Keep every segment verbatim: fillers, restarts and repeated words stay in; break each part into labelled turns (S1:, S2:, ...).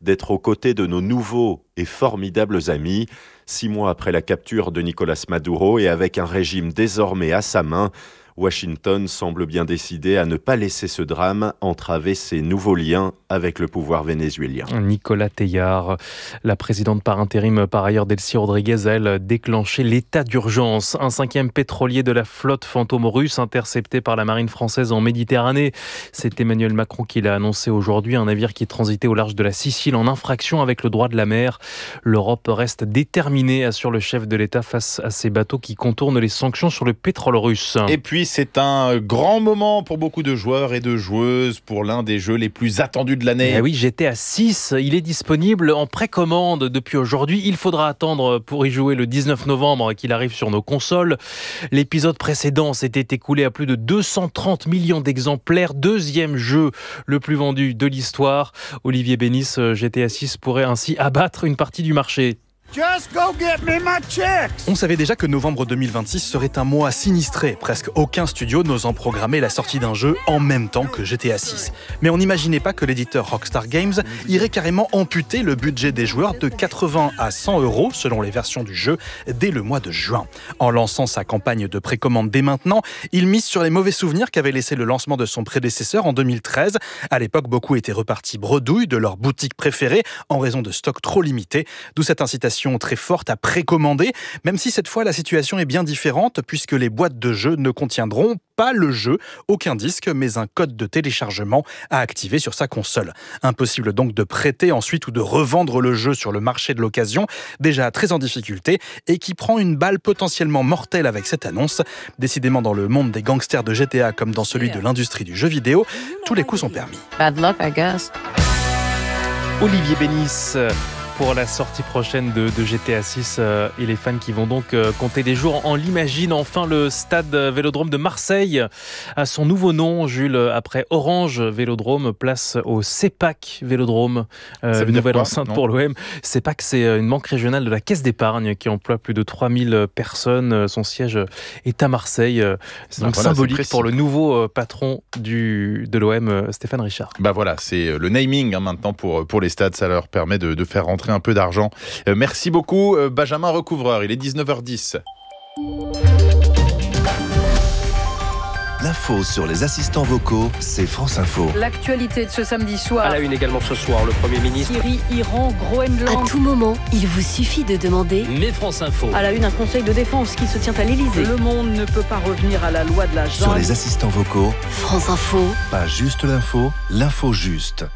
S1: d'être aux côtés de nos nouveaux et formidables amis. Six mois après la capture de Nicolás Maduro et avec un régime désormais à sa main, Washington semble bien décidé à ne pas laisser ce drame entraver ses nouveaux liens avec le pouvoir vénézuélien.
S2: Nicolas Teilhard, la présidente par intérim par ailleurs Delcy Rodriguez, a elle déclenché l'état d'urgence. Un cinquième pétrolier de la flotte fantôme russe intercepté par la marine française en Méditerranée. C'est Emmanuel Macron qui l'a annoncé aujourd'hui. Un navire qui transitait au large de la Sicile en infraction avec le droit de la mer. L'Europe reste déterminée, assure le chef de l'État, face à ces bateaux qui contournent les sanctions sur le pétrole russe.
S3: Et puis c'est un grand moment pour beaucoup de joueurs et de joueuses pour l'un des jeux les plus attendus de l'année.
S2: Eh oui, G T A six, il est disponible en précommande depuis aujourd'hui. Il faudra attendre pour y jouer le dix-neuf novembre qu'il arrive sur nos consoles. L'épisode précédent s'était écoulé à plus de deux cent trente millions d'exemplaires. Deuxième jeu le plus vendu de l'histoire. Olivier Bénis, G T A six pourrait ainsi abattre une partie du marché.
S4: Just go get me my chicks.
S5: On savait déjà que novembre deux mille vingt-six serait un mois sinistré. Presque aucun studio n'osant programmer la sortie d'un jeu en même temps que G T A six. Mais on n'imaginait pas que l'éditeur Rockstar Games irait carrément amputer le budget des joueurs de quatre-vingts à cent euros selon les versions du jeu dès le mois de juin. En lançant sa campagne de précommande dès maintenant, il mise sur les mauvais souvenirs qu'avait laissé le lancement de son prédécesseur en deux mille treize. À l'époque, beaucoup étaient repartis bredouilles de leur boutique préférée en raison de stocks trop limités, d'où cette incitation très forte à précommander, même si cette fois la situation est bien différente puisque les boîtes de jeux ne contiendront pas le jeu, aucun disque, mais un code de téléchargement à activer sur sa console. Impossible donc de prêter ensuite ou de revendre le jeu sur le marché de l'occasion, déjà très en difficulté et qui prend une balle potentiellement mortelle avec cette annonce. Décidément, dans le monde des gangsters de G T A comme dans celui de l'industrie du jeu vidéo, tous les coups sont permis.
S6: Bad luck, I guess.
S2: Olivier Bénis pour la sortie prochaine de, de G T A six euh, et les fans qui vont donc euh, compter des jours. On l'imagine, enfin le stade Vélodrome de Marseille a son nouveau nom, Jules, après Orange Vélodrome, place au CEPAC Vélodrome, euh,
S3: Ça veut dire
S2: nouvelle
S3: quoi,
S2: enceinte
S3: non
S2: pour l'O M. CEPAC, c'est une banque régionale de la Caisse d'épargne qui emploie plus de trois mille personnes. Son siège est à Marseille. C'est donc
S3: bah voilà,
S2: symbolique
S3: c'est
S2: pour le nouveau patron du, de l'O M, Stéphane Richard.
S3: Bah voilà, c'est le naming hein, maintenant pour, pour les stades, ça leur permet de, de faire rentrer un peu d'argent. Euh, merci beaucoup euh, Benjamin Recouvreur, il est dix-neuf heures dix.
S7: L'info sur les assistants vocaux, c'est France Info.
S8: L'actualité de ce samedi soir.
S9: À la une également ce soir, le Premier ministre.
S8: Syrie, Iran, Groenland.
S10: À tout moment, il vous suffit de demander.
S9: Mais France Info.
S8: À la une, un conseil de défense qui se tient à l'Élysée. Le monde ne peut pas revenir à la loi de la jungle.
S7: Sur les assistants vocaux,
S10: France Info.
S7: Pas juste l'info, l'info juste.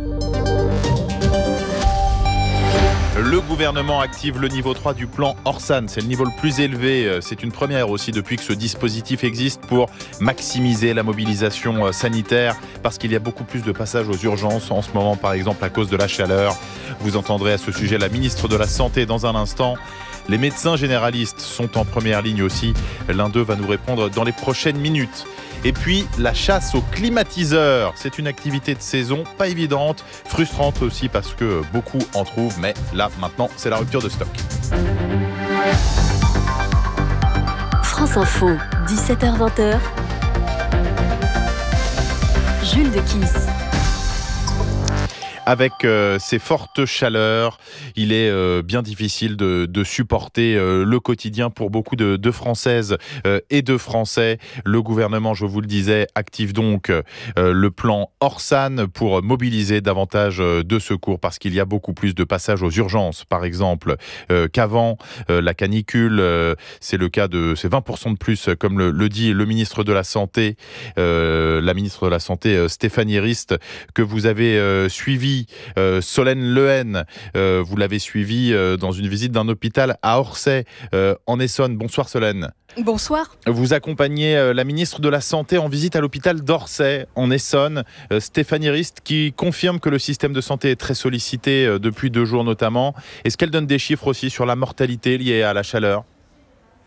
S3: Le gouvernement active le niveau trois du plan Orsan. C'est le niveau le plus élevé. C'est une première aussi depuis que ce dispositif existe pour maximiser la mobilisation sanitaire parce qu'il y a beaucoup plus de passages aux urgences en ce moment, par exemple à cause de la chaleur. Vous entendrez à ce sujet la ministre de la Santé dans un instant. Les médecins généralistes sont en première ligne aussi. L'un d'eux va nous répondre dans les prochaines minutes. Et puis, la chasse aux climatiseurs. C'est une activité de saison pas évidente, frustrante aussi parce que beaucoup en trouvent. Mais là, maintenant, c'est la rupture de stock.
S10: France Info, dix-sept heures vingt. Jules Dekiss.
S3: Avec euh, ces fortes chaleurs, il est euh, bien difficile de, de supporter euh, le quotidien pour beaucoup de, de Françaises euh, et de Français. Le gouvernement, je vous le disais, active donc euh, le plan Orsan pour mobiliser davantage euh, de secours parce qu'il y a beaucoup plus de passages aux urgences, par exemple, euh, qu'avant. Euh, la canicule, euh, c'est le cas de c'est vingt pour cent de plus, comme le, le dit le ministre de la Santé, euh, la ministre de la Santé, euh, Stéphanie Rist, que vous avez euh, suivi. Euh, Solène Lehen, euh, vous l'avez suivi euh, dans une visite d'un hôpital à Orsay, euh, en Essonne. Bonsoir Solène.
S11: Bonsoir.
S3: Vous accompagnez euh, la ministre de la Santé en visite à l'hôpital d'Orsay, en Essonne. Euh, Stéphanie Rist, qui confirme que le système de santé est très sollicité euh, depuis deux jours notamment. Est-ce qu'elle donne des chiffres aussi sur la mortalité liée à la chaleur ?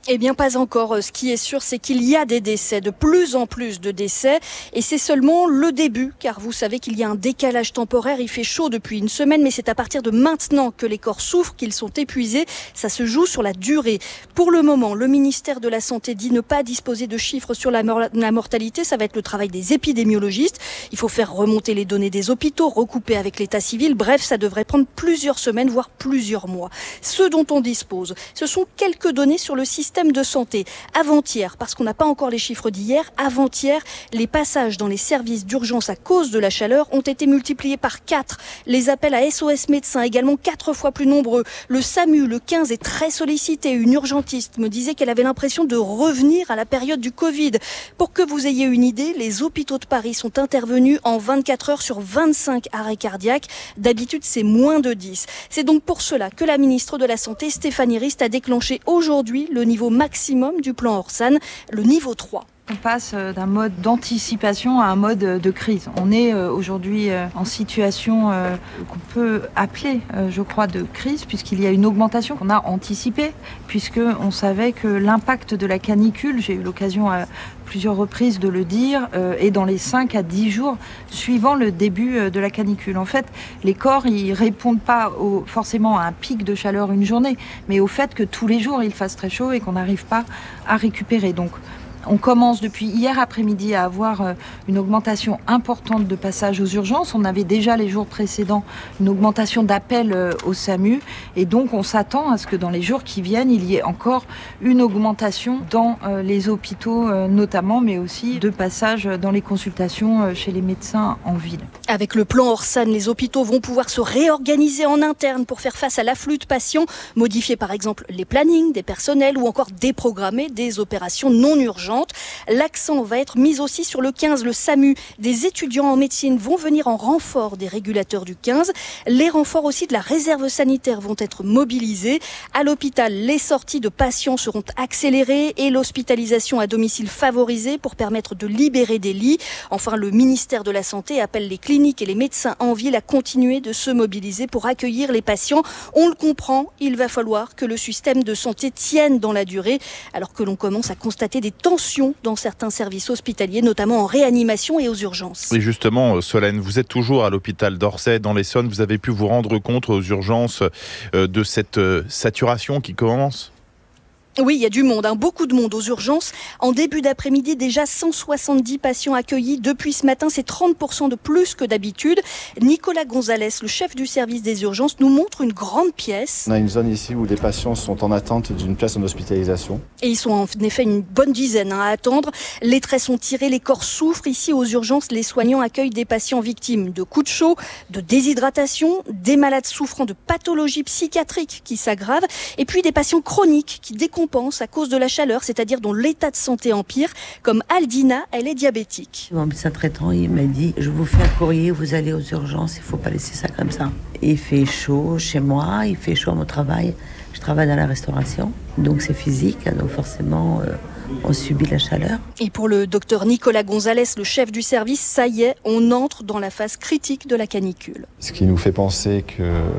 S6: Eh bien, pas encore. Ce qui est sûr, c'est qu'il y a des décès, de plus en plus de décès. Et c'est seulement le début, car vous savez qu'il y a un décalage temporaire. Il fait chaud depuis une semaine, mais c'est à partir de maintenant que les corps souffrent, qu'ils sont épuisés. Ça se joue sur la durée. Pour le moment, le ministère de la Santé dit ne pas disposer de chiffres sur la, mor- la mortalité. Ça va être le travail des épidémiologistes. Il faut faire remonter les données des hôpitaux, recouper avec l'état civil. Bref, ça devrait prendre plusieurs semaines, voire plusieurs mois. Ce dont on dispose, ce sont quelques données sur le système de santé. Avant-hier, parce qu'on n'a pas encore les chiffres d'hier, avant-hier, les passages dans les services d'urgence à cause de la chaleur ont été multipliés par quatre. Les appels à S O S médecins également quatre fois plus nombreux. Le SAMU, le quinze, est très sollicité. Une urgentiste me disait qu'elle avait l'impression de revenir à la période du Covid. Pour que vous ayez une idée, les hôpitaux de Paris sont intervenus en vingt-quatre heures sur vingt-cinq arrêts cardiaques. D'habitude, c'est moins de dix. C'est donc pour cela que la ministre de la Santé, Stéphanie Rist, a déclenché aujourd'hui le niveau maximum du plan Orsan, le niveau trois.
S11: On passe d'un mode d'anticipation à un mode de crise. On est aujourd'hui en situation qu'on peut appeler, je crois, de crise, puisqu'il y a une augmentation qu'on a anticipée, puisqu'on savait que l'impact de la canicule, j'ai eu l'occasion à plusieurs reprises de le dire, est dans les cinq à dix jours suivant le début de la canicule. En fait, les corps, ils répondent pas au, forcément à un pic de chaleur une journée, mais au fait que tous les jours, il fasse très chaud et qu'on n'arrive pas à récupérer. Donc, on commence depuis hier après-midi à avoir une augmentation importante de passages aux urgences. On avait déjà les jours précédents une augmentation d'appels au SAMU. Et donc on s'attend à ce que dans les jours qui viennent, il y ait encore une augmentation dans les hôpitaux notamment, mais aussi de passages dans les consultations chez les médecins en ville.
S6: Avec le plan Orsan, les hôpitaux vont pouvoir se réorganiser en interne pour faire face à l'afflux de patients, modifier par exemple les plannings des personnels ou encore déprogrammer des opérations non urgentes. L'accent va être mis aussi sur le quinze, le SAMU. Des étudiants en médecine vont venir en renfort des régulateurs du quinze. Les renforts aussi de la réserve sanitaire vont être mobilisés. À l'hôpital, les sorties de patients seront accélérées et l'hospitalisation à domicile favorisée pour permettre de libérer des lits. Enfin, le ministère de la Santé appelle les cliniques et les médecins en ville à continuer de se mobiliser pour accueillir les patients. On le comprend, il va falloir que le système de santé tienne dans la durée, alors que l'on commence à constater des tensions dans certains services hospitaliers, notamment en réanimation et aux urgences.
S3: Et justement, Solène, vous êtes toujours à l'hôpital d'Orsay, dans l'Essonne. Vous avez pu vous rendre compte aux urgences de cette saturation qui commence ?
S6: Oui, il y a du monde, hein, beaucoup de monde aux urgences. En début d'après-midi, déjà cent soixante-dix patients accueillis. Depuis ce matin, c'est trente pour cent de plus que d'habitude. Nicolas Gonzalez, le chef du service des urgences, nous montre une grande pièce.
S12: On a une zone ici où les patients sont en attente d'une place en hospitalisation.
S6: Et ils sont en effet une bonne dizaine hein, à attendre. Les traits sont tirés, les corps souffrent. Ici, aux urgences, les soignants accueillent des patients victimes de coups de chaud, de déshydratation, des malades souffrant de pathologies psychiatriques qui s'aggravent, et puis des patients chroniques qui décomposent à cause de la chaleur, c'est-à-dire dont l'état de santé empire, comme Aldina, elle est diabétique.
S13: Mon médecin traitant, il m'a dit, je vous fais un courrier, vous allez aux urgences, il ne faut pas laisser ça comme ça. Il fait chaud chez moi, il fait chaud à mon travail, je travaille dans la restauration, donc c'est physique, donc forcément euh, on subit la chaleur.
S6: Et pour le docteur Nicolas Gonzalez, le chef du service, ça y est, on entre dans la phase critique de la canicule.
S12: Ce qui nous fait penser que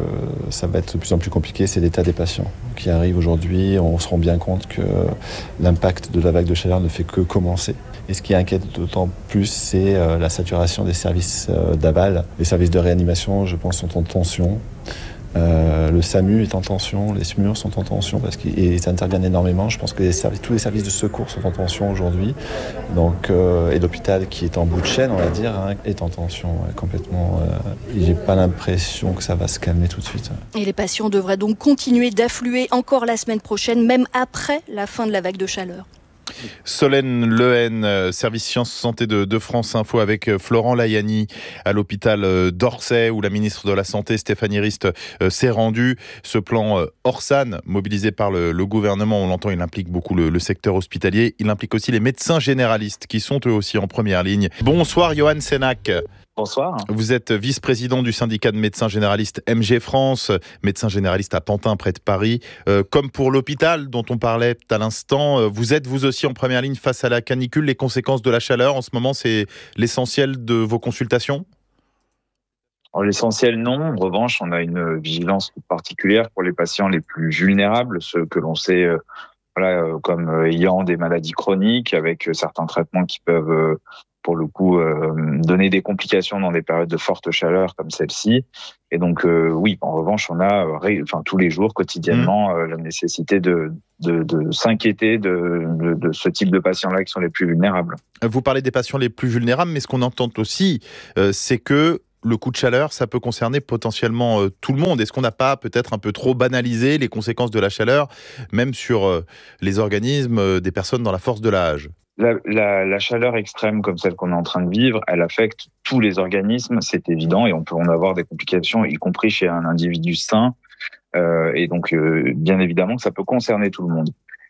S12: ça va être de plus en plus compliqué, c'est l'état des patients qui arrivent aujourd'hui. On se rend bien compte que l'impact de la vague de chaleur ne fait que commencer. Et ce qui inquiète d'autant plus, c'est la saturation des services d'aval. Les services de réanimation, je pense, sont en tension. Euh, le SAMU est en tension, les S M U R sont en tension parce qu'ils interviennent énormément. Je pense que les services, tous les services de secours sont en tension aujourd'hui. Donc, euh, et l'hôpital qui est en bout de chaîne, on va dire, hein, est en tension ouais, complètement. Euh, j'ai pas l'impression que ça va se calmer tout de suite.
S6: Et les patients devraient donc continuer d'affluer encore la semaine prochaine, même après la fin de la vague de chaleur.
S3: Solène Lehen, service Sciences Santé de, de France Info avec Florent Layani à l'hôpital d'Orsay où la ministre de la Santé Stéphanie Rist s'est rendue. Ce plan Orsan mobilisé par le, le gouvernement, on l'entend, il implique beaucoup le, le secteur hospitalier. Il implique aussi les médecins généralistes qui sont eux aussi en première ligne. Bonsoir Johan Senac.
S14: Bonsoir.
S3: Vous êtes vice-président du syndicat de médecins généralistes M G France, médecin généraliste à Pantin, près de Paris. Euh, comme pour l'hôpital dont on parlait à l'instant, vous êtes vous aussi en première ligne face à la canicule, les conséquences de la chaleur. En ce moment, c'est l'essentiel de vos consultations ?
S14: Alors, l'essentiel, non. En revanche, on a une vigilance particulière pour les patients les plus vulnérables, ceux que l'on sait voilà, euh, comme euh, ayant des maladies chroniques, avec euh, certains traitements qui peuvent, euh, pour le coup, euh, donner des complications dans des périodes de forte chaleur comme celle-ci. Et donc, euh, oui, en revanche, on a euh, ré... enfin, tous les jours, quotidiennement, mmh. euh, la nécessité de, de, de s'inquiéter de, de, de ce type de patients-là qui sont les plus vulnérables.
S3: Vous parlez des patients les plus vulnérables, mais ce qu'on entend aussi, euh, c'est que le coup de chaleur, ça peut concerner potentiellement euh, tout le monde. Est-ce qu'on n'a pas peut-être un peu trop banalisé les conséquences de la chaleur, même sur euh, les organismes euh, des personnes dans la force de l'âge ?
S14: La, la, la chaleur extrême comme celle qu'on est en train de vivre, elle affecte tous les organismes, c'est évident, et on peut en avoir des complications, y compris chez un individu sain. Euh, et donc, euh, bien évidemment que ça peut concerner tout le monde.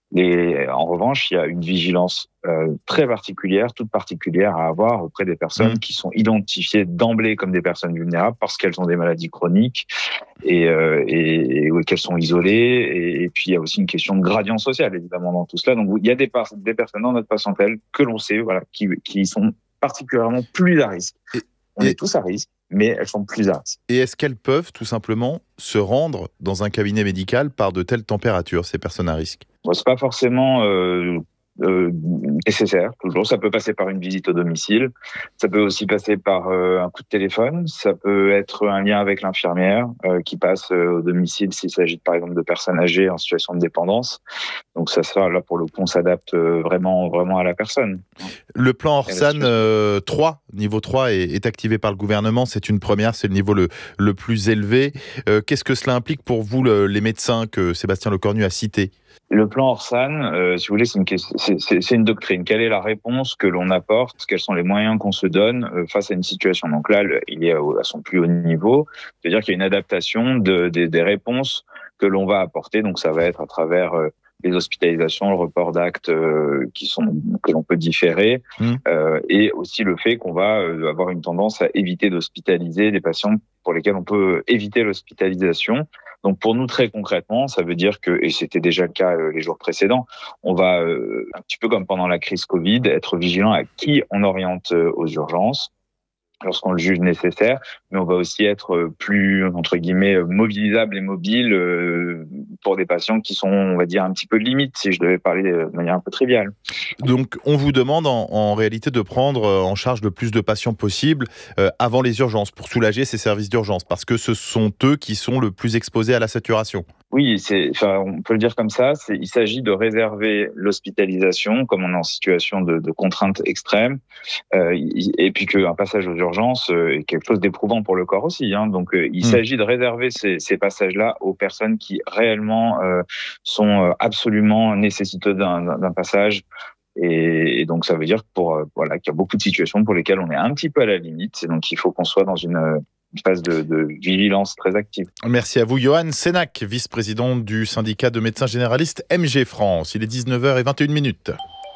S14: Et en revanche, il y a une vigilance euh, très particulière, toute particulière à avoir auprès des personnes mmh. qui sont identifiées d'emblée comme des personnes vulnérables parce qu'elles ont des maladies chroniques et, euh, et, et qu'elles sont isolées. Et, et puis, il y a aussi une question de gradient social, évidemment, dans tout cela. Donc, il y a des, par- des personnes dans notre patientèle que l'on sait, voilà, qui, qui sont particulièrement plus à risque.
S3: Et,
S14: On
S3: et...
S14: est tous à risque, mais elles sont plus à risque.
S3: Et est-ce qu'elles peuvent tout simplement se rendre dans un cabinet médical par de telles températures, ces personnes à risque ?
S14: Bon, c'est pas forcément euh, euh, nécessaire, toujours. Ça peut passer par une visite au domicile. Ça peut aussi passer par euh, un coup de téléphone. Ça peut être un lien avec l'infirmière euh, qui passe euh, au domicile s'il s'agit par exemple de personnes âgées en situation de dépendance. Donc ça sera là pour le coup, on s'adapte euh, vraiment, vraiment à la personne.
S3: Le plan Orsan euh, trois, niveau trois, est, est activé par le gouvernement. C'est une première, c'est le niveau le, le plus élevé. Euh, qu'est-ce que cela implique pour vous, le, les médecins que Sébastien Lecornu a cités ?
S14: Le plan Orsan, euh, si vous voulez, c'est une, c'est, c'est, c'est une doctrine. Quelle est la réponse que l'on apporte ? Quels sont les moyens qu'on se donne euh, face à une situation ? Donc là, il est à, à son plus haut niveau. C'est-à-dire qu'il y a une adaptation de, de, des réponses que l'on va apporter. Donc ça va être à travers euh, les hospitalisations, le report d'actes euh, qui sont que l'on peut différer, mmh. euh, et aussi le fait qu'on va euh, avoir une tendance à éviter d'hospitaliser des patients pour lesquels on peut éviter l'hospitalisation. Donc pour nous, très concrètement, ça veut dire que, et c'était déjà le cas euh, les jours précédents, on va, euh, un petit peu comme pendant la crise Covid, être vigilant à qui on oriente euh, aux urgences lorsqu'on le juge nécessaire, mais on va aussi être plus, entre guillemets, mobilisable et mobile euh, pour des patients qui sont, on va dire, un petit peu limite, si je devais parler de manière un peu triviale.
S3: Donc, on vous demande en, en réalité de prendre en charge le plus de patients possible euh, avant les urgences, pour soulager ces services d'urgence, parce que ce sont eux qui sont le plus exposés à la saturation.
S14: Oui, c'est, enfin, on peut le dire comme ça. C'est, il s'agit de réserver l'hospitalisation, comme on est en situation de, de contrainte extrême, euh, et puis qu'un passage aux urgences est quelque chose d'éprouvant pour le corps aussi. Hein. Donc, euh, il mmh. s'agit de réserver ces, ces passages-là aux personnes qui réellement euh, sont absolument nécessiteuses d'un, d'un passage. Et, et donc, ça veut dire pour, euh, voilà, qu'il y a beaucoup de situations pour lesquelles on est un petit peu à la limite. Et donc, il faut qu'on soit dans une une phase de, de vigilance très active.
S3: Merci à vous, Johan Sénac, vice-président du syndicat de médecins généralistes M G France. Il est dix-neuf heures vingt et une minutes.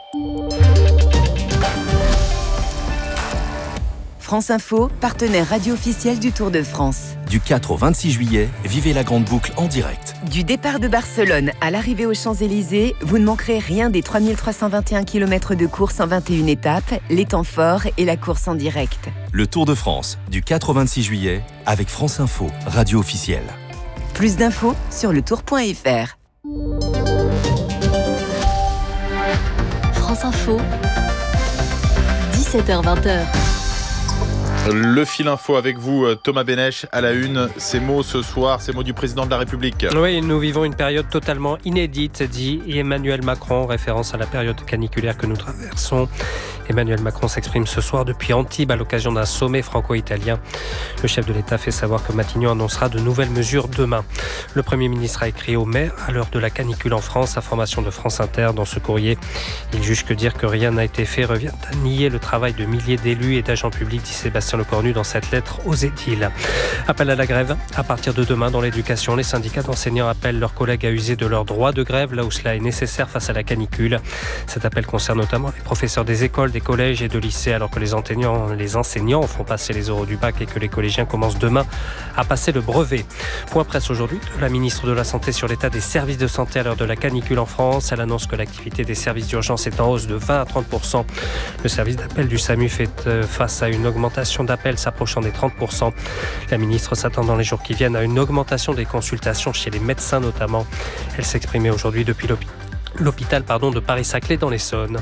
S15: France Info, partenaire radio officiel du Tour de France.
S16: Du quatre au vingt-six juillet, vivez la grande boucle en direct.
S15: Du départ de Barcelone à l'arrivée aux Champs-Élysées, vous ne manquerez rien des trois mille trois cent vingt et un kilomètres de course en vingt et une étapes, les temps forts et la course en direct.
S16: Le Tour de France, du quatre au vingt-six juillet, avec France Info, radio officielle.
S15: Plus d'infos sur le tour point f r.
S10: France Info, dix-sept heures vingt.
S3: Le fil info avec vous, Thomas Bénèche, à la une. Ces mots ce soir, ces mots du président de la République.
S9: Oui, nous vivons une période totalement inédite, dit Emmanuel Macron, référence à la période caniculaire que nous traversons. Emmanuel Macron s'exprime ce soir depuis Antibes à l'occasion d'un sommet franco-italien. Le chef de l'État fait savoir que Matignon annoncera de nouvelles mesures demain. Le Premier ministre a écrit au maire à l'heure de la canicule en France, information de France Inter. Dans ce courrier, il juge que dire que rien n'a été fait revient à nier le travail de milliers d'élus et d'agents publics, dit Sébastien Lecornu dans cette lettre aux édiles. Appel à la grève. À partir de demain, dans l'éducation, les syndicats d'enseignants appellent leurs collègues à user de leur droit de grève là où cela est nécessaire face à la canicule. Cet appel concerne notamment les professeurs des écoles, des collèges et de lycées, alors que les enseignants, les enseignants font passer les oraux du bac et que les collégiens commencent demain à passer le brevet. Point presse aujourd'hui de la ministre de la Santé sur l'état des services de santé à l'heure de la canicule en France. Elle annonce que l'activité des services d'urgence est en hausse de vingt à trente pour cent. Le service d'appel du SAMU fait face à une augmentation d'appels s'approchant des trente pour cent. La ministre s'attend dans les jours qui viennent à une augmentation des consultations chez les médecins notamment. Elle s'exprimait aujourd'hui depuis l'hôpital. l'hôpital pardon, de Paris-Saclay dans l'Essonne.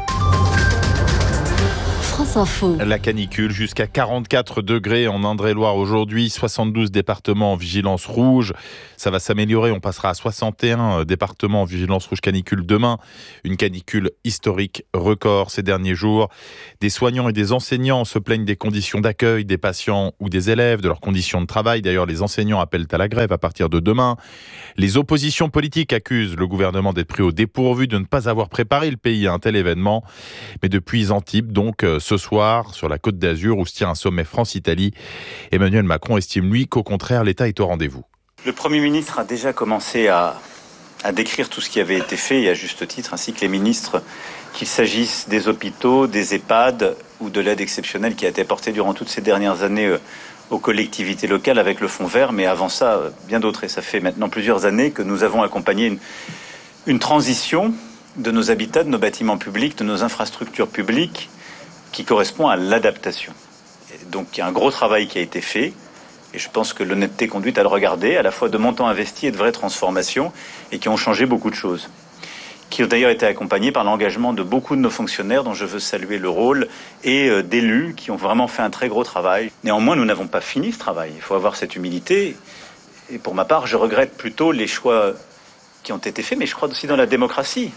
S10: France Info.
S3: La canicule jusqu'à quarante-quatre degrés en Indre-et-Loire aujourd'hui, soixante-douze départements en vigilance rouge. Ça va s'améliorer, on passera à soixante et un départements en vigilance rouge canicule demain. Une canicule historique record ces derniers jours. Des soignants et des enseignants se plaignent des conditions d'accueil des patients ou des élèves, de leurs conditions de travail. D'ailleurs, les enseignants appellent à la grève à partir de demain. Les oppositions politiques accusent le gouvernement d'être pris au dépourvu, de ne pas avoir préparé le pays à un tel événement. Mais depuis Antibes, donc, ce soir, sur la Côte d'Azur, où se tient un sommet France-Italie, Emmanuel Macron estime, lui, qu'au contraire, l'État est au rendez-vous.
S17: Le Premier ministre a déjà commencé à, à décrire tout ce qui avait été fait, et à juste titre, ainsi que les ministres, qu'il s'agisse des hôpitaux, des EHPAD ou de l'aide exceptionnelle qui a été apportée durant toutes ces dernières années aux collectivités locales avec le Fonds vert, mais avant ça, bien d'autres. Et ça fait maintenant plusieurs années que nous avons accompagné une, une transition de nos habitats, de nos bâtiments publics, de nos infrastructures publiques, qui correspond à l'adaptation. Et donc il y a un gros travail qui a été fait, et je pense que l'honnêteté conduit à le regarder, à la fois de montants investis et de vraies transformations, et qui ont changé beaucoup de choses, qui ont d'ailleurs été accompagnés par l'engagement de beaucoup de nos fonctionnaires, dont je veux saluer le rôle, et euh, d'élus qui ont vraiment fait un très gros travail. Néanmoins, nous n'avons pas fini ce travail, il faut avoir cette humilité, et pour ma part, je regrette plutôt les choix qui ont été faits, mais je crois aussi dans la démocratie.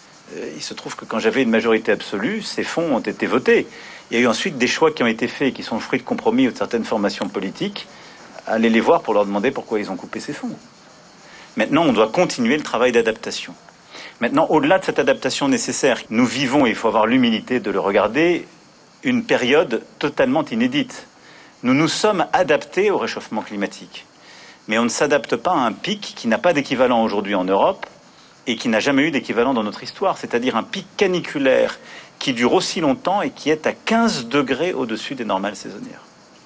S17: Il se trouve que quand j'avais une majorité absolue, ces fonds ont été votés. Il y a eu ensuite des choix qui ont été faits, qui sont le fruit de compromis ou de certaines formations politiques. Allez les voir pour leur demander pourquoi ils ont coupé ces fonds. Maintenant, on doit continuer le travail d'adaptation. Maintenant, au-delà de cette adaptation nécessaire, nous vivons, et il faut avoir l'humilité de le regarder, une période totalement inédite. Nous nous sommes adaptés au réchauffement climatique. Mais on ne s'adapte pas à un pic qui n'a pas d'équivalent aujourd'hui en Europe, et qui n'a jamais eu d'équivalent dans notre histoire, c'est-à-dire un pic caniculaire qui dure aussi longtemps et qui est à quinze degrés au-dessus des normales saisonnières.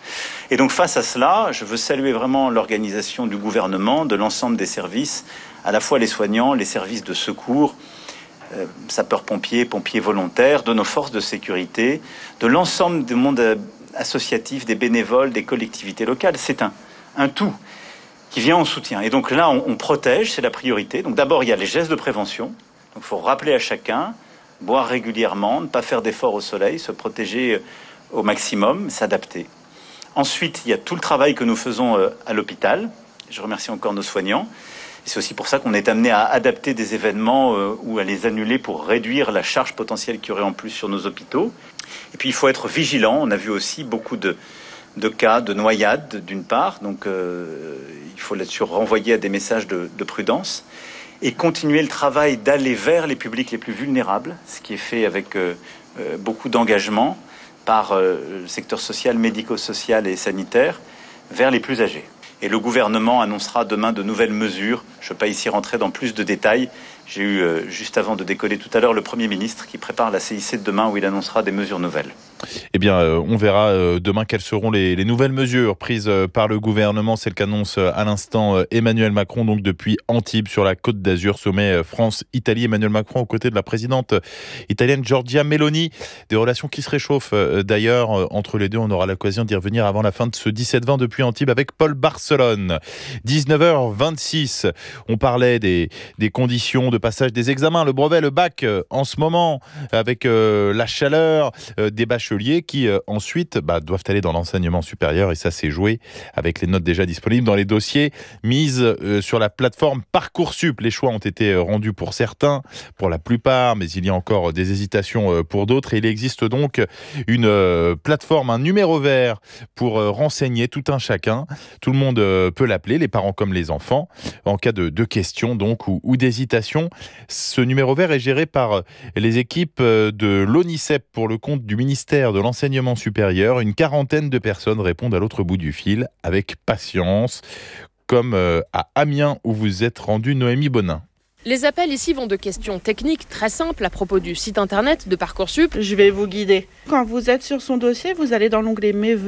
S17: Et donc face à cela, je veux saluer vraiment l'organisation du gouvernement, de l'ensemble des services, à la fois les soignants, les services de secours, euh, sapeurs-pompiers, pompiers volontaires, de nos forces de sécurité, de l'ensemble du monde associatif, des bénévoles, des collectivités locales. C'est un, un tout qui vient en soutien. Et donc là, on, on protège, c'est la priorité. Donc d'abord, il y a les gestes de prévention. Donc il faut rappeler à chacun, boire régulièrement, ne pas faire d'efforts au soleil, se protéger au maximum, s'adapter. Ensuite, il y a tout le travail que nous faisons à l'hôpital. Je remercie encore nos soignants. Et c'est aussi pour ça qu'on est amené à adapter des événements ou à les annuler pour réduire la charge potentielle qu'il y aurait en plus sur nos hôpitaux. Et puis il faut être vigilant. On a vu aussi beaucoup de de cas de noyades d'une part, donc euh, il faut là-dessus renvoyer à des messages de, de prudence et continuer le travail d'aller vers les publics les plus vulnérables, ce qui est fait avec euh, euh, beaucoup d'engagement par euh, le secteur social, médico-social et sanitaire, vers les plus âgés. Et le gouvernement annoncera demain de nouvelles mesures. Je ne vais pas ici rentrer dans plus de détails. J'ai eu, euh, juste avant de décoller tout à l'heure, le Premier ministre qui prépare la C I C de demain où il annoncera des mesures nouvelles.
S3: Eh bien, euh, on verra euh, demain quelles seront les, les nouvelles mesures prises euh, par le gouvernement. C'est le qu'annonce euh, à l'instant euh, Emmanuel Macron, donc depuis Antibes, sur la Côte d'Azur, sommet euh, France-Italie. Emmanuel Macron aux côtés de la présidente italienne Giorgia Meloni. Des relations qui se réchauffent euh, d'ailleurs euh, entre les deux. On aura l'occasion d'y revenir avant la fin de ce dix-sept vingt depuis Antibes avec Paul Barcelone. dix-neuf heures vingt-six, on parlait des, des conditions de passage des examens, le brevet, le bac euh, en ce moment, avec euh, la chaleur euh, des bacheliers qui euh, ensuite bah, doivent aller dans l'enseignement supérieur, et ça s'est joué avec les notes déjà disponibles dans les dossiers mises euh, sur la plateforme Parcoursup. Les choix ont été euh, rendus pour certains, pour la plupart, mais il y a encore des hésitations euh, pour d'autres, et il existe donc une euh, plateforme, un numéro vert pour euh, renseigner tout un chacun. Tout le monde euh, peut l'appeler, les parents comme les enfants, en cas de, de questions donc ou, ou d'hésitation. Ce numéro vert est géré par les équipes de l'ONICEP pour le compte du ministère de l'Enseignement supérieur. Une quarantaine de personnes répondent à l'autre bout du fil avec patience, comme à Amiens où vous êtes rendu, Noémie Bonin.
S18: Les appels ici vont de questions techniques très simples à propos du site internet de Parcoursup.
S19: Je vais vous guider. Quand vous êtes sur son dossier, vous allez dans l'onglet « Mes vœux ».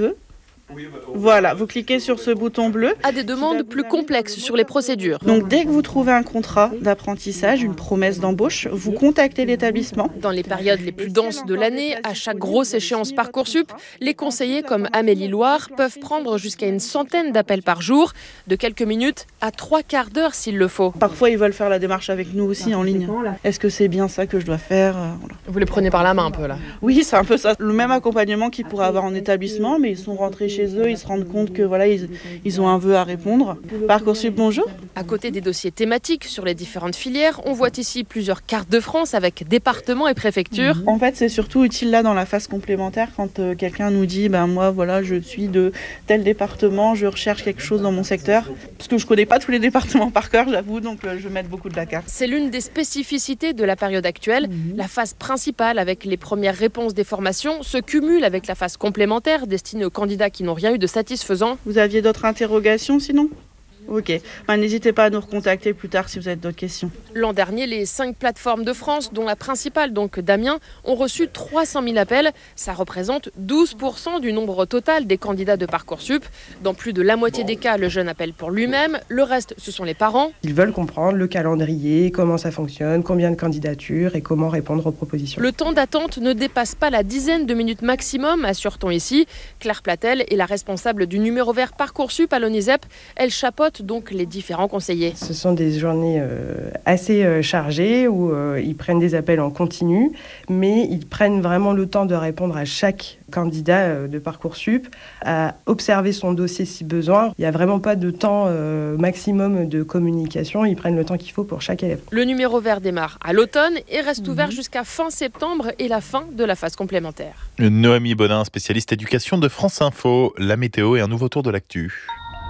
S19: Voilà, vous cliquez sur ce bouton bleu.
S18: À des demandes plus complexes sur les procédures.
S19: Donc dès que vous trouvez un contrat d'apprentissage, une promesse d'embauche, vous contactez l'établissement.
S18: Dans les périodes les plus denses de l'année, à chaque grosse échéance Parcoursup, les conseillers comme Amélie Loire peuvent prendre jusqu'à une centaine d'appels par jour, de quelques minutes à trois quarts d'heure s'il le faut.
S19: Parfois ils veulent faire la démarche avec nous aussi en ligne. Est-ce que c'est bien ça que je dois faire? Voilà.
S18: Vous les prenez par la main un peu là?
S19: Oui, c'est un peu ça. Le même accompagnement qu'ils pourraient avoir en établissement, mais ils sont rentrés chez eux, ils se rendent compte que voilà, ils, ils ont un vœu à répondre. Parcoursup, bonjour.
S18: À côté des dossiers thématiques sur les différentes filières, on voit ici plusieurs cartes de France avec départements et préfectures.
S19: En fait, c'est surtout utile là dans la phase complémentaire quand euh, quelqu'un nous dit ben moi voilà, je suis de tel département, je recherche quelque chose dans mon secteur, parce que je connais pas tous les départements par cœur, j'avoue, donc euh, je vais mettre beaucoup de la carte.
S18: C'est l'une des spécificités de la période actuelle. Mmh. La phase principale avec les premières réponses des formations se cumule avec la phase complémentaire destinée aux candidats qui n'ont rien eu de satisfaisant.
S19: Vous aviez d'autres interrogations sinon ? Ok, ben, n'hésitez pas à nous recontacter plus tard si vous avez d'autres questions.
S18: L'an dernier, les cinq plateformes de France, dont la principale, donc d'Amiens, ont reçu trois cent mille appels. Ça représente douze pour cent du nombre total des candidats de Parcoursup. Dans plus de la moitié des cas, le jeune appelle pour lui-même. Le reste, ce sont les parents.
S20: Ils veulent comprendre le calendrier, comment ça fonctionne, combien de candidatures et comment répondre aux propositions.
S18: Le temps d'attente ne dépasse pas la dizaine de minutes maximum, assure-t-on ici. Claire Platel est la responsable du numéro vert Parcoursup à l'ONISEP. Elle chapeaute donc les différents conseillers.
S20: Ce sont des journées euh, assez euh, chargées où euh, ils prennent des appels en continu, mais ils prennent vraiment le temps de répondre à chaque candidat euh, de Parcoursup, à observer son dossier si besoin. Il n'y a vraiment pas de temps euh, maximum de communication, ils prennent le temps qu'il faut pour chaque élève.
S18: Le numéro vert démarre à l'automne et reste ouvert mmh. jusqu'à fin septembre et la fin de la phase complémentaire.
S3: Noémie Bonin, spécialiste éducation de France Info, la météo et un nouveau tour de l'actu.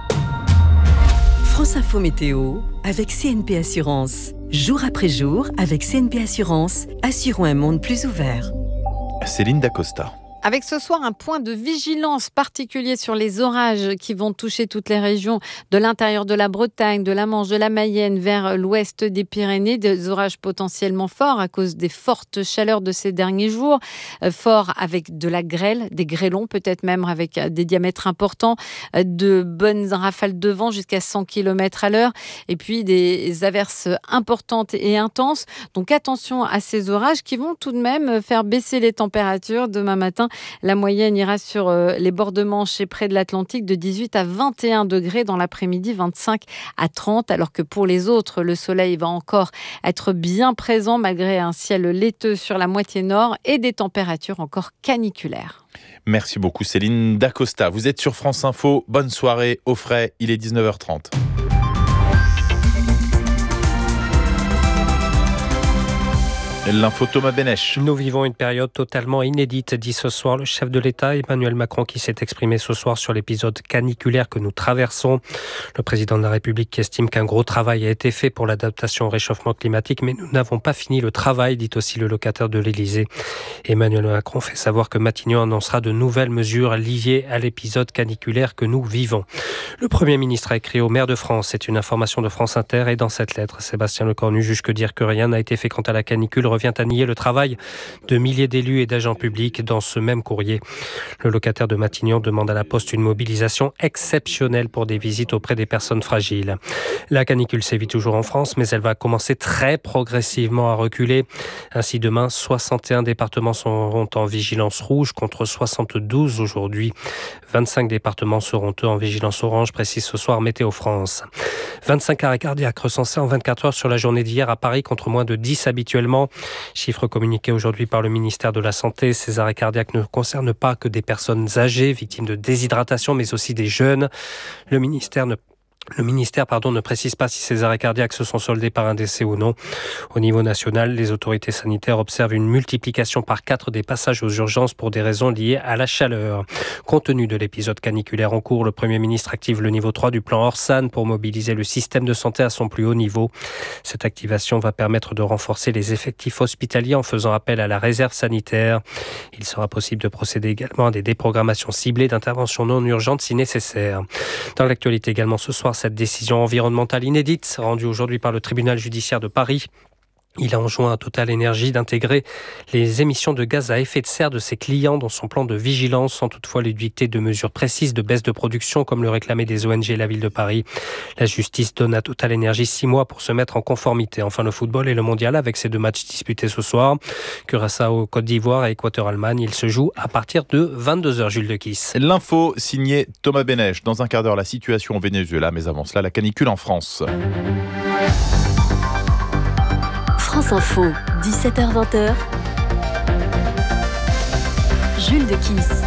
S10: France Info Météo avec C N P Assurance. Jour après jour, avec C N P Assurance, assurons un monde plus ouvert.
S3: Céline Dacosta.
S21: Avec ce soir un point de vigilance particulier sur les orages qui vont toucher toutes les régions de l'intérieur de la Bretagne, de la Manche, de la Mayenne vers l'ouest des Pyrénées. Des orages potentiellement forts à cause des fortes chaleurs de ces derniers jours. Euh, forts avec de la grêle, des grêlons peut-être même avec des diamètres importants, euh, de bonnes rafales de vent jusqu'à cent kilomètres à l'heure et puis des averses importantes et intenses. Donc attention à ces orages qui vont tout de même faire baisser les températures demain matin. La moyenne ira sur les bords de Manche et près de l'Atlantique de dix-huit à vingt et un degrés dans l'après-midi, vingt-cinq à trente, alors que pour les autres, le soleil va encore être bien présent malgré un ciel laiteux sur la moitié nord et des températures encore caniculaires.
S3: Merci beaucoup Céline Dacosta. Vous êtes sur France Info. Bonne soirée au frais. Il est dix-neuf heures trente. L'info Thomas Benech.
S9: Nous vivons une période totalement inédite, dit ce soir le chef de l'État Emmanuel Macron qui s'est exprimé ce soir sur l'épisode caniculaire que nous traversons. Le président de la République estime qu'un gros travail a été fait pour l'adaptation au réchauffement climatique, mais nous n'avons pas fini le travail, dit aussi le locataire de l'Élysée. Emmanuel Macron fait savoir que Matignon annoncera de nouvelles mesures liées à l'épisode caniculaire que nous vivons. Le Premier ministre a écrit au maire de France, c'est une information de France Inter, et dans cette lettre, Sébastien Lecornu juge que dire que rien n'a été fait quant à la canicule revient à nier le travail de milliers d'élus et d'agents publics dans ce même courrier. Le locataire de Matignon demande à la Poste une mobilisation exceptionnelle pour des visites auprès des personnes fragiles. La canicule sévit toujours en France, mais elle va commencer très progressivement à reculer. Ainsi, demain, soixante et un départements seront en vigilance rouge contre soixante-douze aujourd'hui. vingt-cinq départements seront eux en vigilance orange, précise ce soir Météo France. vingt-cinq arrêts cardiaques recensés en vingt-quatre heures sur la journée d'hier à Paris contre moins de dix habituellement. Chiffre communiqué aujourd'hui par le ministère de la Santé. Ces arrêts cardiaques ne concernent pas que des personnes âgées, victimes de déshydratation, mais aussi des jeunes. Le ministère ne Le ministère pardon, ne précise pas si ces arrêts cardiaques se sont soldés par un décès ou non. Au niveau national, les autorités sanitaires observent une multiplication par quatre des passages aux urgences pour des raisons liées à la chaleur. Compte tenu de l'épisode caniculaire en cours, le Premier ministre active le niveau trois du plan Orsan pour mobiliser le système de santé à son plus haut niveau. Cette activation va permettre de renforcer les effectifs hospitaliers en faisant appel à la réserve sanitaire. Il sera possible de procéder également à des déprogrammations ciblées d'interventions non urgentes si nécessaire. Dans l'actualité également ce soir, cette décision environnementale inédite rendue aujourd'hui par le tribunal judiciaire de Paris Il a enjoint à Total Energy d'intégrer les émissions de gaz à effet de serre de ses clients dans son plan de vigilance, sans toutefois lui dicter de mesures précises de baisse de production, comme le réclamaient des O N G et la ville de Paris. La justice donne à Total Energy six mois pour se mettre en conformité. Enfin, le football et le mondial, avec ces deux matchs disputés ce soir. Curaçao, Côte d'Ivoire et Équateur-Allemagne, il se joue à partir de vingt-deux heures, Jules de Kiss.
S3: L'info signée Thomas Benech. Dans un quart d'heure, la situation au Venezuela, mais avant cela, la canicule en France.
S1: France Info, dix-sept heures vingt. Jules de Kiss.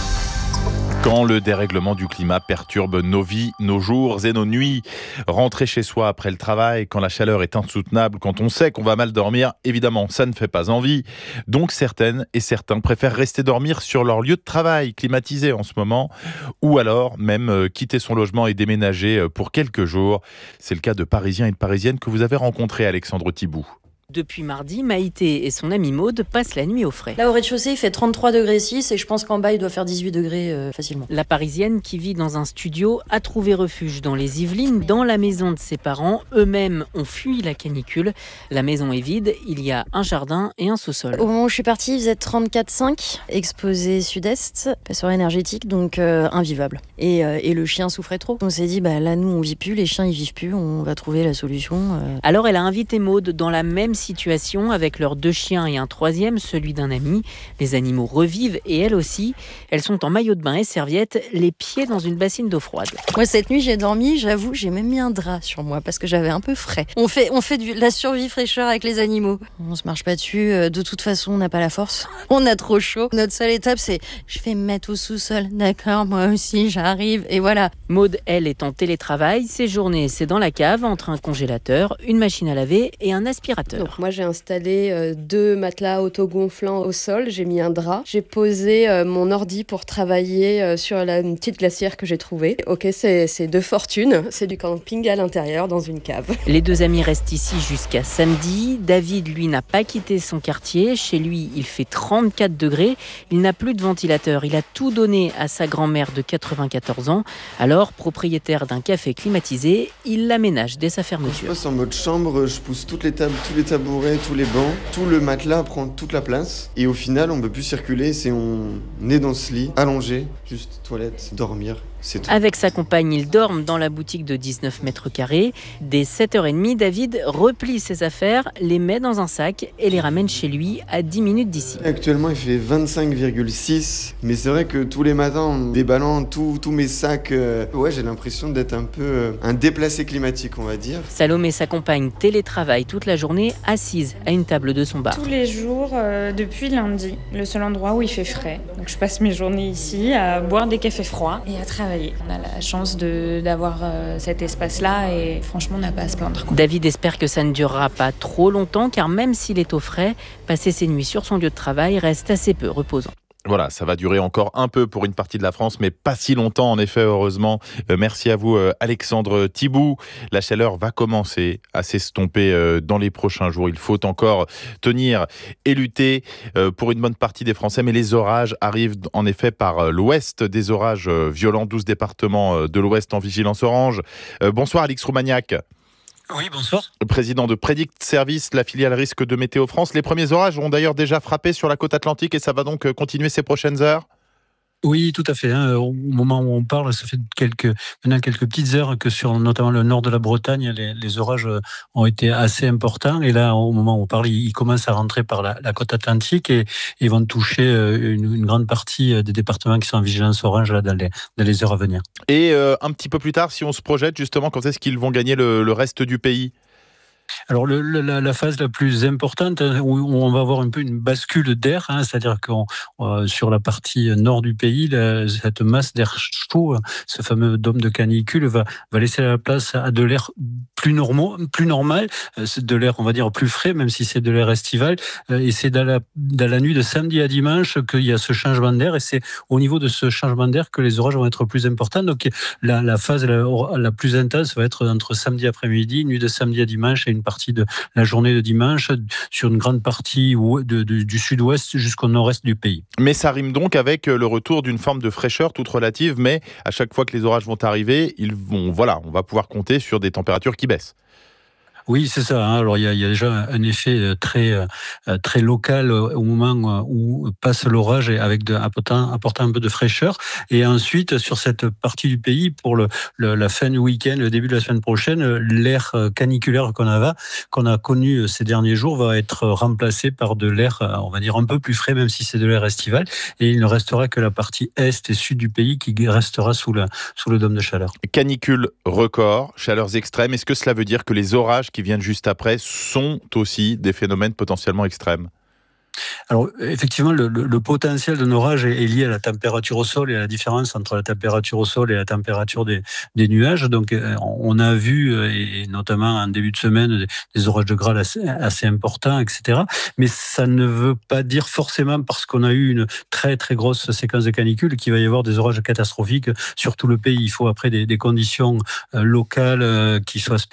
S3: Quand le dérèglement du climat perturbe nos vies, nos jours et nos nuits, rentrer chez soi après le travail, quand la chaleur est insoutenable, quand on sait qu'on va mal dormir, évidemment, ça ne fait pas envie. Donc certaines et certains préfèrent rester dormir sur leur lieu de travail, climatisé en ce moment, ou alors même euh, quitter son logement et déménager pour quelques jours. C'est le cas de Parisiens et de Parisiennes que vous avez rencontrés, Alexandre Thibout.
S22: Depuis mardi, Maïté et son amie Maude passent la nuit au frais.
S23: Là, au rez-de-chaussée, il fait trente-trois degrés six et je pense qu'en bas, il doit faire dix-huit degrés euh, facilement.
S22: La Parisienne, qui vit dans un studio, a trouvé refuge dans les Yvelines, dans la maison de ses parents. Eux-mêmes ont fui la canicule. La maison est vide, il y a un jardin et un sous-sol.
S23: Au moment où je suis partie, il faisait trente-quatre virgule cinq, exposé sud-est, passoire énergétique, donc euh, invivable. Et, euh, et le chien souffrait trop. On s'est dit, bah là, nous, on vit plus, les chiens, ils vivent plus, on va trouver la solution. Euh...
S22: Alors, elle a invité Maude dans la même situation avec leurs deux chiens et un troisième, celui d'un ami. Les animaux revivent et elle aussi. Elles sont en maillot de bain et serviette, les pieds dans une bassine d'eau froide.
S23: Moi, cette nuit, j'ai dormi, j'avoue, j'ai même mis un drap sur moi parce que j'avais un peu frais. On fait, on fait de la survie fraîcheur avec les animaux. On se marche pas dessus, de toute façon, on n'a pas la force. On a trop chaud. Notre seule étape, c'est je vais me mettre au sous-sol. D'accord, moi aussi, j'arrive. Et voilà.
S22: Maude, elle, est en télétravail. Ses journées, c'est dans la cave, entre un congélateur, une machine à laver et un aspirateur.
S24: Donc moi, j'ai installé euh, deux matelas autogonflants au sol, j'ai mis un drap, j'ai posé euh, mon ordi pour travailler euh, sur la une petite glacière que j'ai trouvée. Ok, c'est, c'est de fortune, c'est du camping à l'intérieur dans une cave.
S22: Les deux amis restent ici jusqu'à samedi. David, lui, n'a pas quitté son quartier. Chez lui, il fait trente-quatre degrés. Il n'a plus de ventilateur. Il a tout donné à sa grand-mère de quatre-vingt-quatorze ans. Alors, propriétaire d'un café climatisé, il l'aménage dès sa fermeture.
S25: Je passe en mode chambre, je pousse toutes les tables, tous les tabourets, tous les bancs, tout le matelas prend toute la place et au final on ne peut plus circuler, c'est on est dans ce lit, allongé, juste toilette, dormir. C'est tout.
S22: Avec sa compagne, ils dorment dans la boutique de dix-neuf mètres carrés. Dès sept heures trente, David replie ses affaires, les met dans un sac et les ramène chez lui à dix minutes d'ici.
S25: Actuellement, il fait vingt-cinq virgule six, mais c'est vrai que tous les matins, en déballant tous mes sacs, euh, ouais, j'ai l'impression d'être un peu euh, un déplacé climatique, on va dire.
S22: Salomé, sa compagne, télétravaille toute la journée, assise à une table de son bar.
S26: Tous les jours, euh, depuis lundi, le seul endroit où il fait frais. Donc je passe mes journées ici à boire des cafés froids et à travailler. On a la chance de, d'avoir euh, cet espace-là et franchement, on n'a pas à se plaindre.
S22: David espère que ça ne durera pas trop longtemps car même s'il est au frais, passer ses nuits sur son lieu de travail reste assez peu reposant.
S3: Voilà, ça va durer encore un peu pour une partie de la France, mais pas si longtemps, en effet, heureusement. Euh, merci à vous, euh, Alexandre Thibout. La chaleur va commencer à s'estomper euh, dans les prochains jours. Il faut encore tenir et lutter euh, pour une bonne partie des Français, mais les orages arrivent en effet par euh, l'ouest. Des orages euh, violents, douze départements euh, de l'ouest en vigilance orange. Euh, bonsoir, Alix Roumaniac.
S27: Oui, bonsoir.
S3: Président de Predict Service, la filiale risque de Météo France. Les premiers orages ont d'ailleurs déjà frappé sur la côte atlantique et ça va donc continuer ces prochaines heures ?
S27: Oui, tout à fait. Hein. Au moment où on parle, ça fait quelques, maintenant quelques petites heures que sur notamment le nord de la Bretagne, les, les orages ont été assez importants. Et là, au moment où on parle, ils commencent à rentrer par la, la côte atlantique et, et vont toucher une, une grande partie des départements qui sont en vigilance orange là, dans, les, dans les heures à venir.
S3: Et euh, un petit peu plus tard, si on se projette justement, quand est-ce qu'ils vont gagner le, le reste du pays ?
S27: Alors le, la, la phase la plus importante où on va avoir un peu une bascule d'air, hein, c'est-à-dire que euh, sur la partie nord du pays, la, cette masse d'air chaud, ce fameux dôme de canicule, va, va laisser la place à de l'air plus normaux, plus normal, c'est de l'air on va dire plus frais, même si c'est de l'air estival. Et c'est dans la, dans la nuit de samedi à dimanche qu'il y a ce changement d'air, et c'est au niveau de ce changement d'air que les orages vont être plus importants. Donc la, la phase la, la plus intense va être entre samedi après-midi, nuit de samedi à dimanche, et une partie de la journée de dimanche sur une grande partie de, de, du sud-ouest jusqu'au nord-est du pays.
S3: Mais ça rime donc avec le retour d'une forme de fraîcheur toute relative, mais à chaque fois que les orages vont arriver, ils vont, voilà, on va pouvoir compter sur des températures qui baissent.
S27: Oui, c'est ça. Hein. Alors, il y, a, il y a déjà un effet très, euh, très local au moment où passe l'orage et avec de, apportant, apportant un peu de fraîcheur. Et ensuite, sur cette partie du pays, pour le, le, la fin du week-end, le début de la semaine prochaine, l'air caniculaire qu'on a, qu'on a connu ces derniers jours va être remplacé par de l'air, on va dire, un peu plus frais, même si c'est de l'air estival. Et il ne restera que la partie est et sud du pays qui restera sous, la, sous le dôme de chaleur.
S3: Canicule record, chaleurs extrêmes. Est-ce que cela veut dire que les orages qui viennent juste après sont aussi des phénomènes potentiellement extrêmes ?
S27: Alors, effectivement, le, le, le potentiel d'un orage est, est lié à la température au sol et à la différence entre la température au sol et la température des, des nuages. Donc, on a vu, et notamment en début de semaine, des, des orages de grêle assez, assez importants, et cetera. Mais ça ne veut pas dire forcément, parce qu'on a eu une très, très grosse séquence de canicules, qu'il va y avoir des orages catastrophiques sur tout le pays. Il faut après des, des conditions locales qui soient spécifiques